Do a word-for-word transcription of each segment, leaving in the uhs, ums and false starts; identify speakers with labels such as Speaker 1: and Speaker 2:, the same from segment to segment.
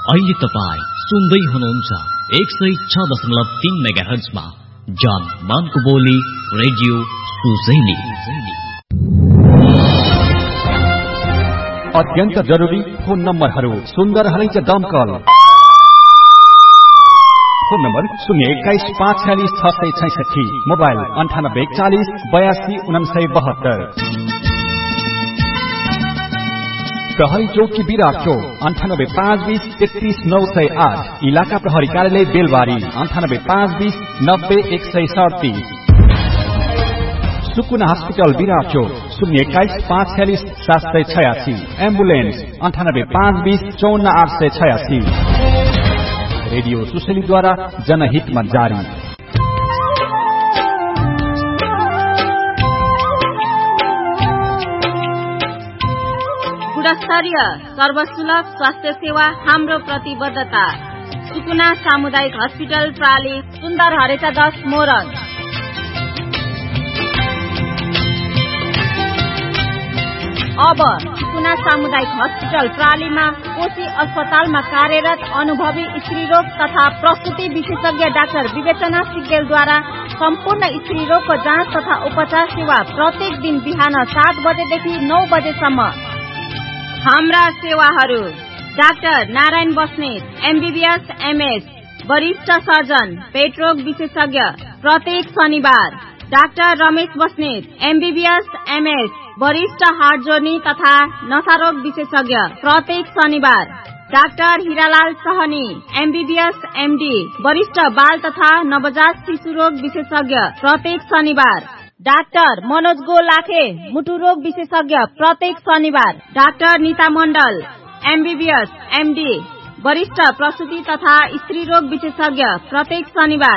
Speaker 1: अहिले तपाईँ सुन्दै हुनुहुन्छ एक सय छ दशमलव तीन मेगाहर्जमा जान मानको बोली रेडियो सुजैली।
Speaker 2: अत्यन्त जरुरी फोन नम्बरहरू सुन्दर हलैच दमकल फोन नम्बर शून्य एक्काइस पाँच छयालिस छ सय छैसठी, मोबाइल अन्ठानब्बे एकचालिस बयासी उनासय बहत्तर। प्रहरी चौकी विराट चौक अन्ठानब्बे पाँच बीस तेत्तीस नौ सय आठ, इलाका प्रहरी कार्यालय बेलबारी अन्ठानब्बे पाँच बीस नब्बे एक सय सडतिस। सुकुना हस्पिटल विराट चौक शून्य एक्काइस पाँच छयालिस सात सय छयासी, एम्बुलेन्स अन्ठानब्बे पाँच बीस चौन्न आठ सय छयासी। रेडियो सुशेलीद्वारा जनहितमा जारी।
Speaker 3: गुणस्तरीय सर्वसुलभ स्वास्थ्य सेवा हाम्रो प्रतिबद्धता। सुकुना सामुदायिक हस्पिटल प्राली, सुन्दर हरेचा दस मोरङ। अब सुकुना सामुदायिक हस्पिटल प्रालीमा कोशी अस्पतालमा कार्यरत अनुभवी स्त्रीरोग तथा प्रसुति विशेषज्ञ डाक्टर विवेचना सिग्देलद्वारा सम्पूर्ण स्त्रीरोगको जाँच तथा उपचार सेवा प्रत्येक दिन बिहान सात बजेदेखि नौ बजेसम्म। हाम्रा सेवाहरू: doctor Narayan Basnet MBBS MS, वरिष्ठ सर्जन पेटरोग विशेषज्ञ प्रत्येक शनिबार। Doctor Ramesh Basnet MBBS MS, वरिष्ठ हार्ट जोर्नी तथा नशारोग विशेषज्ञ प्रत्येक शनिबार। Doctor Hiralal Sahni MBBS MD, वरिष्ठ बाल तथा नवजात शिशु रोग विशेषज्ञ प्रत्येक शनिबार। डाक्टर मनोज गो लाखे मुटु रोग विशेषज्ञ प्रत्येक शनिबार। डाक्टर नीता मण्डल एमबीबीएस एमडी, वरिष्ठ प्रसुति तथा स्त्री रोग विशेषज्ञ प्रत्येक शनिबार।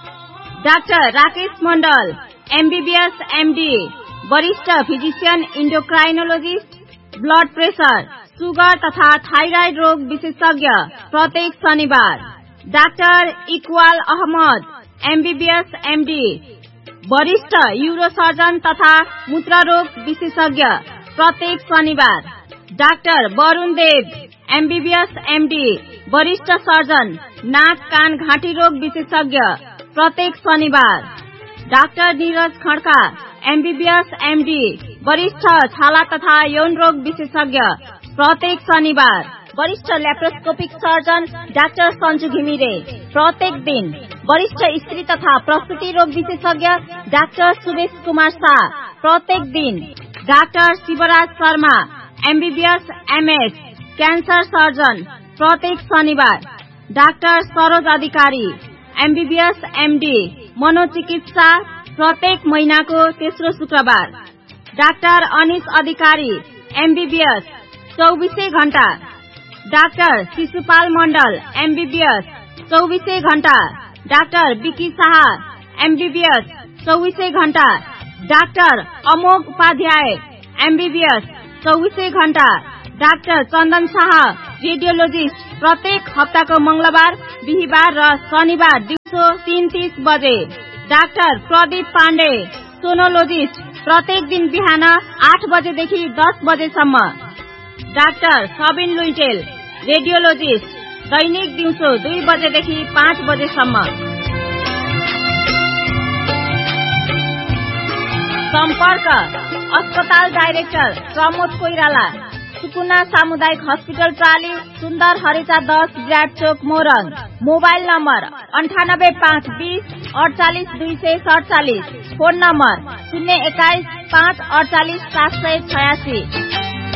Speaker 3: डाक्टर राकेश मण्डल एमबीबीएस एमडी, वरिष्ठ फिजिशियन इन्डोक्राइनोलोजिस्ट, ब्लड प्रेशर, सुगर तथा थाइराइड रोग विशेषज्ञ प्रत्येक शनिबार। Doctor Iqbal Ahmad MBBS MD, वरिष्ठ यूरोसर्जन तथा मूत्ररोग विशेषज्ञ प्रत्येक शनिबार। डाक्टर वरुण देव एमबीबीएस एमडी, वरिष्ठ सर्जन नाक कान घाँटी रोग विशेषज्ञ प्रत्येक शनिबार। Doctor Neeraj Khadka MBBS MD, वरिष्ठ छाला तथा यौन रोग विशेषज्ञ प्रत्येक शनिबार। वरिष्ठ laparoscopic surgeon doctor Sanju Ghimire प्रत्येक दिन। वरिष्ठ स्त्री तथा प्रसुति रोग विशेषज्ञ डाक्टर सुरेश कुमार शाह प्रत्येक दिन। Doctor Shivraj Sharma MBBS MS, cancer surgeon प्रत्येक शनिबार। डाक्टर सरोज अधिकारी एमबीबीएस एमडी, मनोचिकित्सा प्रत्येक महीनाको तेस्रो शुक्रबार। डाक्टर अनिश अधिकारी एमबीबीएस, चौबीसै घण्टा। डाक्टर शिशुपाल मण्डल एमबीबीएस, चौबीसै घण्टा। डाक्टर विकी शाह एमबीबीएस, चौबीसै घण्टा। डाक्टर अमोघ उपाध्याय एमबीबीएस, चौबीसै घण्टा। डाक्टर चन्दन शाह रेडियोलोजिस्ट, प्रत्येक हप्ताको मंगलबार, बिहिबार र शनिबार दिउँसो तीन तीस बजे। डाक्टर प्रदीप पाण्डे सोनोलोजिस्ट, प्रत्येक दिन बिहान आठ बजेदेखि दस बजेसम्म। डाक्टर सबिन लुइटेल रेडियोलोजिस्ट, दैनिक दिउँसो दुई बजेदेखि पाँच बजेसम्म। सम्पर्क: अस्पताल डाइरेक्टर प्रमोद कोइराला, सुकुना सामुदायिक हस्पिटल प्राली, सुन्दर हरेचा दस विराट चोक मोरङ। मोबाइल नम्बर अन्ठानब्बे पाँच बीस अडचालिस दुई सय सडचालिस, फोन नम्बर शून्य एक्काइस पाँच अडचालिस सात सय छयासी।